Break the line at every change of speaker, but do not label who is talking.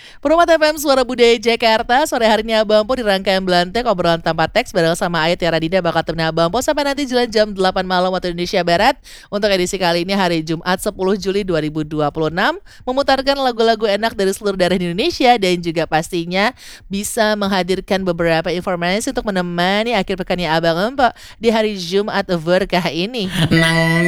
Perumat FM Suara Budaya Jakarta. Sore hari ini Abang Po di rangkaian Belantek obrolan tanpa teks bareng sama Ayat Tiara Dinda bakal temenin Abang Po sampai nanti jalan jam 8 malam waktu Indonesia Barat. Untuk edisi kali ini hari Jumat 10 Juli 2026 memutarkan lagu-lagu enak dari seluruh daerah di Indonesia dan juga pastinya bisa menghadirkan beberapa informasi untuk menemani akhir pekannya Abang Po di hari Jumat berkah ini.
Nang